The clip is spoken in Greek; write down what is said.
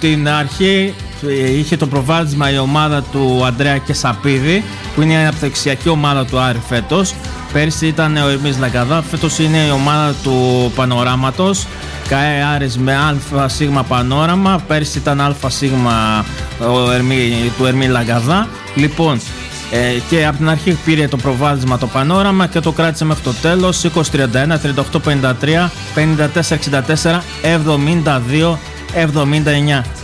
την αρχή είχε το προβάδισμα η ομάδα του Αντρέα Κεσαπίδη, που είναι η αναπτυξιακή ομάδα του Άρη φέτος. Πέρσι ήταν ο Ερμής Λαγκαδά, φέτος είναι η ομάδα του Πανοράματος. ΚΑΕ Άρης με ΑΣ Πανόραμα, πέρσι ήταν ΑΣ του Ερμή Λαγκαδά. Λοιπόν, και από την αρχή πήρε το προβάδισμα το Πανόραμα και το κράτησε μέχρι το τέλος. 20-31, 38-53, 54-64, 72-79.